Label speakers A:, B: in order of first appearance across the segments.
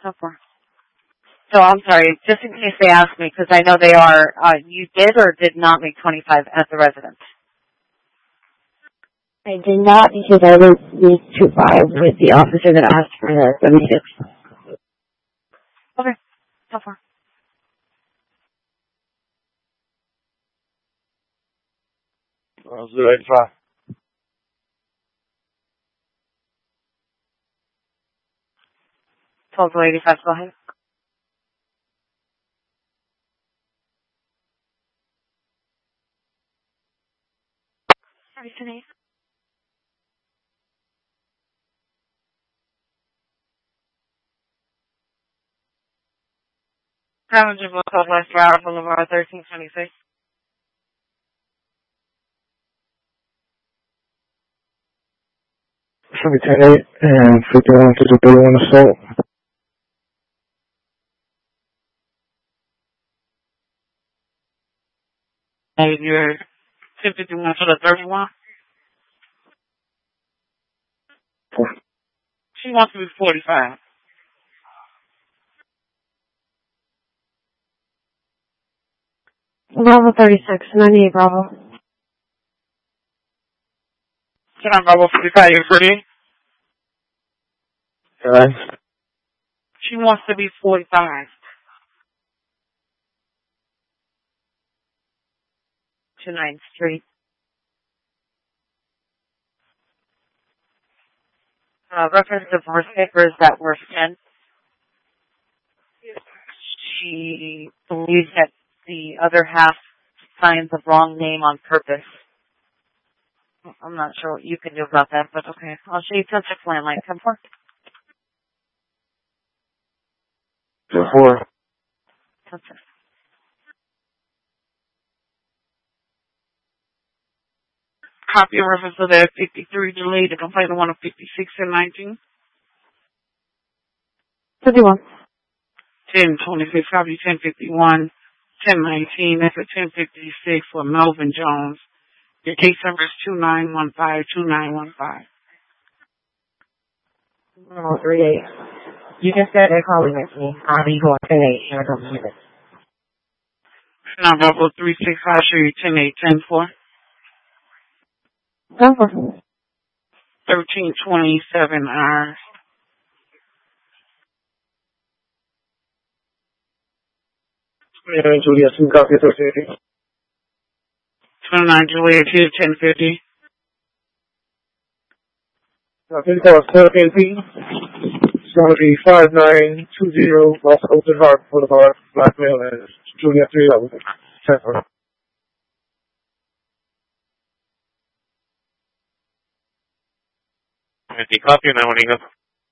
A: So far. So I'm sorry, just in case they ask me, because I know they are, you did or did not make 25 at the residence?
B: I did not because I was used to 5 with the officer that asked for the 76.
A: Okay, so far.
C: I'll do 85.
A: Total 85, go ahead. Sorry, Denise. Challenger Boulevard, West Broward Boulevard, 1326.
C: Should be 10-8 and 51 to the 31 assault.
A: And you're 1051 for the 31? She wants to be 45.
B: Bravo 36, 98 Bravo.
A: Can I Bravo 45, you're free?
C: Alright.
A: She wants to be 45. To 9th Street. Reference divorce papers that were sent. She believes that the other half signed the wrong name on purpose. I'm not sure what you can do about that, but okay. I'll show you 10-6 landline. 10-4.
C: 10-4.
A: 10-6. Copy of reference to the 53 delayed. The complaint one of 56 and 19.
B: 51.
A: 10-26. Copy 10-51. 10-19. That's a 10-56 for Melvin Jones. Your case number is 2915-2915.
B: No, 38. You just said they're calling it me. I'll be going 10-8. I don't believe it.
A: Number 365. Show you 10-8, 10-4.
B: 10-4.
A: 1327 hours.
C: Juliet, some copy of 13.
A: 29 Juliet, 1050.
C: I think that was 13. It's going to be 5920 Los Open Heart Boulevard, Blackmail, and Juliet 3 levels. 10-4.
D: The copy and I want to go.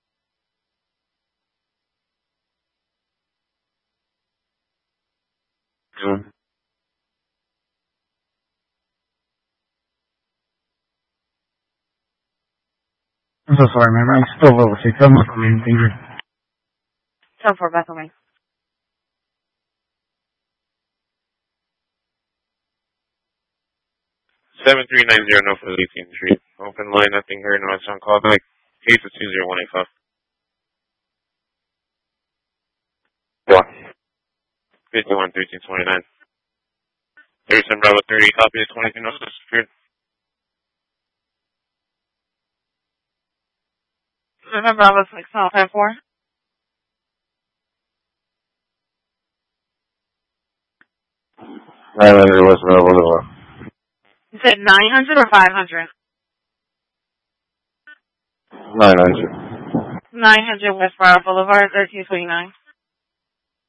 C: I'm so sorry, man. I'm still over 6. I'm not coming angry.
A: 10-4, back on me.
D: No for 18th Street. Open line, nothing here, no answer on call back. Case is 20185. What? 51 1329. 37 Bravo 30, copy of 22 notice secured.
A: 7 Bravo 6, 10-4.
C: 900 West Bravo Boulevard.
A: You said 900 or 500?
C: 900.
A: 900 West Broward Boulevard, 1329.